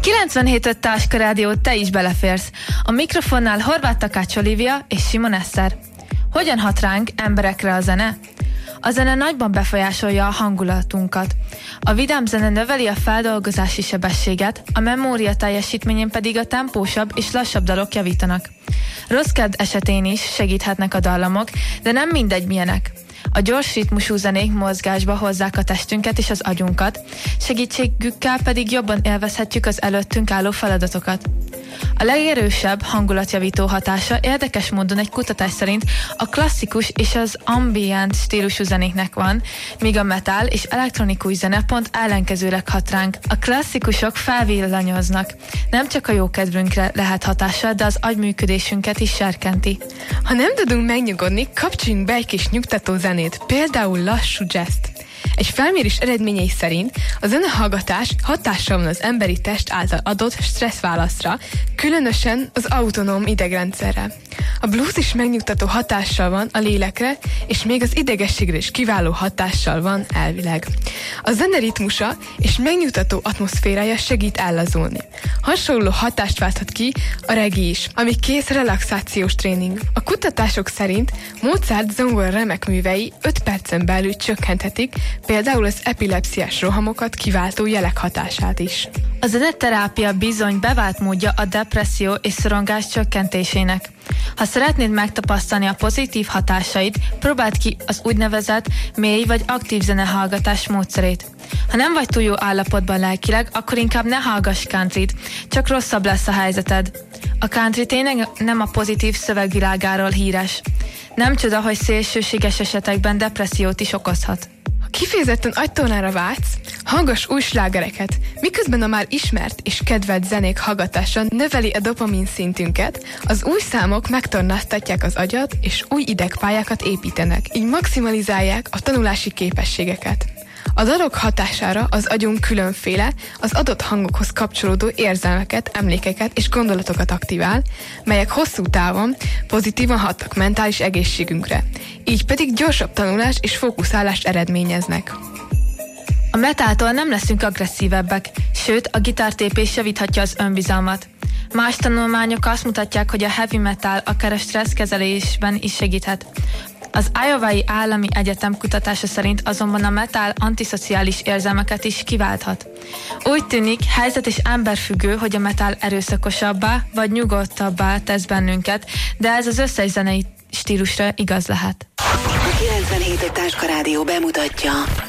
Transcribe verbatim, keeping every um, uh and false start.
kilencvenhét öt Táska Rádió, te is beleférsz. A mikrofonnál Horváth Takács Olivia és Simon Eszter. Hogyan hat ránk, emberekre a zene? A zene nagyban befolyásolja a hangulatunkat. A vidám zene növeli a feldolgozási sebességet, a memória teljesítményén pedig a tempósabb és lassabb dalok javítanak. Rossz kedv esetén is segíthetnek a dallamok, de nem mindegy milyenek. A gyors ritmusú zenék mozgásba hozzák a testünket és az agyunkat, segítségükkel pedig jobban élvezhetjük az előttünk álló feladatokat. A legerősebb hangulatjavító hatása érdekes módon egy kutatás szerint a klasszikus és az ambient stílusú zenéknek van, míg a metal és elektronikus zene pont ellenkezőleg hat ránk. A klasszikusok felvillanyoznak. Nem csak a jókedvünkre lehet hatással, de az agyműködésünket is serkenti. Ha nem tudunk megnyugodni, kapcsoljunk be egy kis nyugtató zenét, például lassú jazzt. Egy felmérés eredményei szerint a zenehallgatás hatással van az emberi test által adott stresszválaszra, különösen az autonóm idegrendszerre. A blues is megnyugtató hatással van a lélekre, és még az idegességre is kiváló hatással van elvileg. A zene ritmusa és megnyugtató atmoszférája segít ellazulni. Hasonló hatást válthat ki a reggae is, ami kész relaxációs tréning. A kutatások szerint Mozart zongora remek művei öt percen belül csökkenthetik például az epilepsziás rohamokat kiváltó jelek hatását is. A zeneterápia bizony bevált módja a depresszió és szorongás csökkentésének. Ha szeretnéd megtapasztalni a pozitív hatásait, próbáld ki az úgynevezett mély vagy aktív zenehallgatás módszerét. Ha nem vagy túl jó állapotban lelkileg, akkor inkább ne hallgass countryt, csak rosszabb lesz a helyzeted. A country tényleg nem a pozitív szövegvilágáról híres. Nem csoda, hogy szélsőséges esetekben depressziót is okozhat. Ha kifejezetten agytornára vágysz, hallgass új slágereket, miközben a már ismert és kedvelt zenék hallgatása növeli a dopamin szintünket, az új számok megtornáztatják az agyat és új idegpályákat építenek, így maximalizálják a tanulási képességeket. A dalok hatására az agyunk különféle, az adott hangokhoz kapcsolódó érzelmeket, emlékeket és gondolatokat aktivál, melyek hosszú távon pozitívan hatnak mentális egészségünkre, így pedig gyorsabb tanulást és fókuszálást eredményeznek. A metáltól nem leszünk agresszívebbek, sőt a gitártépés javíthatja az önbizalmat. Más tanulmányok azt mutatják, hogy a heavy metal akár a stresszkezelésben is segíthet. Az Iowai Állami Egyetem kutatása szerint azonban a metal antiszociális érzelmeket is kiválthat. Úgy tűnik, helyzet és emberfüggő, hogy a metal erőszakosabbá vagy nyugodtabbá tesz bennünket, de ez az összes zenei stílusra igaz lehet. A kilencvenhét Táska Rádió bemutatja